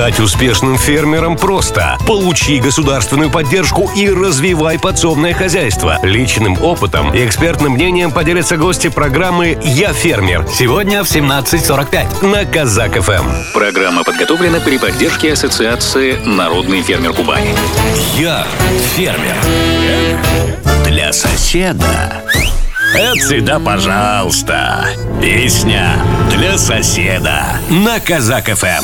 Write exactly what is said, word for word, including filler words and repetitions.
Стать успешным фермером просто. Получи государственную поддержку и развивай подсобное хозяйство. Личным опытом и экспертным мнением поделятся гости программы «Я фермер». Сегодня в семнадцать сорок пять на Казак эф эм. Программа подготовлена при поддержке Ассоциации «Народный фермер Кубани». Я фермер. Для соседа. Это всегда пожалуйста. Песня для соседа. На Казак эф эм.